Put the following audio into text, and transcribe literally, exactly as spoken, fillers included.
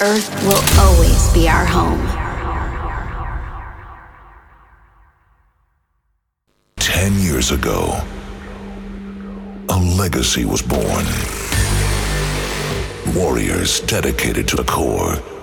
Earth will always be our home. Ten years ago, a legacy was born. Warriors dedicated to the core.